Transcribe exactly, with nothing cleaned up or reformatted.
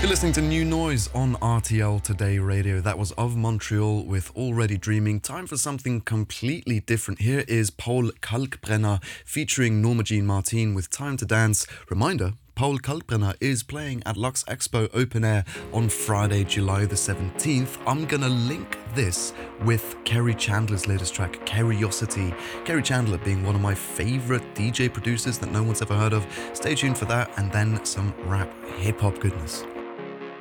You're listening to New Noise on R T L Today Radio. That was Of Montreal with Already Dreaming. Time for something completely different. Here is Paul Kalkbrenner featuring Norma Jean Martin with Time to Dance. Reminder, Paul Kalkbrenner is playing at Lux Expo Open Air on Friday, July the seventeenth. I'm going to link this with Kerry Chandler's latest track, Curiosity. Kerry Chandler being one of my favourite D J producers that no one's ever heard of. Stay tuned for that, and then some rap hip-hop goodness.